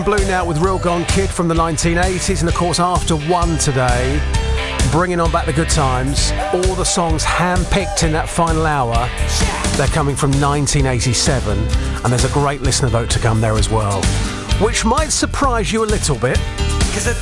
Blue now with Real Gone Kid from the 1980s, and of course After One today, bringing on back the good times. All the songs hand-picked in that final hour, they're coming from 1987, and there's a great listener vote to come there as well, which might surprise you a little bit.